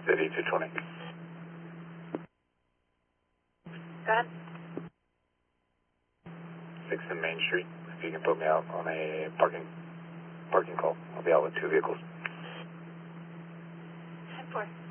City 220. Go ahead. 6 and Main Street. If you can put me out on a parking call. I'll be out with 2 vehicles. 10-4.